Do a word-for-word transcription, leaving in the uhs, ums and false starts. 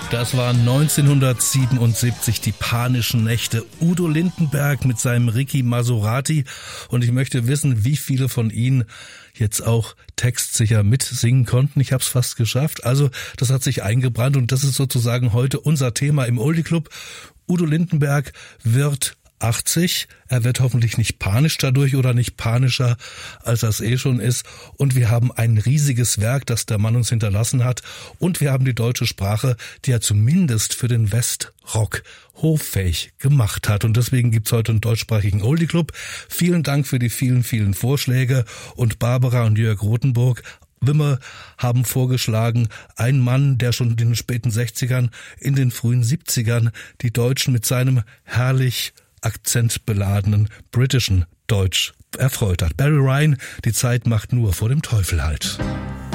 Das waren neunzehnhundertsiebenundsiebzig die Panischen Nächte. Udo Lindenberg mit seinem Ricky Maserati. Und ich möchte wissen, wie viele von Ihnen jetzt auch textsicher mitsingen konnten. Ich habe es fast geschafft. Also das hat sich eingebrannt und das ist sozusagen heute unser Thema im Oldie Club. Udo Lindenberg wird achtzig. Er wird hoffentlich nicht panisch dadurch oder nicht panischer, als er es eh schon ist. Und wir haben ein riesiges Werk, das der Mann uns hinterlassen hat. Und wir haben die deutsche Sprache, die er zumindest für den Westrock hoffähig gemacht hat. Und deswegen gibt's heute einen deutschsprachigen Oldie Club. Vielen Dank für die vielen, vielen Vorschläge. Und Barbara und Jörg Rothenburg Wimmer haben vorgeschlagen, ein Mann, der schon in den späten sechzigern, in den frühen siebzigern die Deutschen mit seinem herrlich akzentbeladenen britischen Deutsch erfreut hat. Barry Ryan, die Zeit macht nur vor dem Teufel halt.